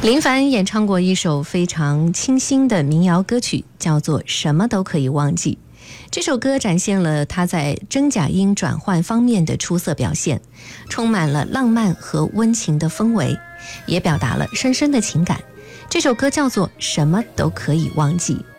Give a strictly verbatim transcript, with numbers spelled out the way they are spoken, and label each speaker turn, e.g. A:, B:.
A: 林凡演唱过一首非常清新的民谣歌曲，叫做《什么都可以忘记》。这首歌展现了他在真假音转换方面的出色表现，充满了浪漫和温情的氛围，也表达了深深的情感。这首歌叫做《什么都可以忘记》。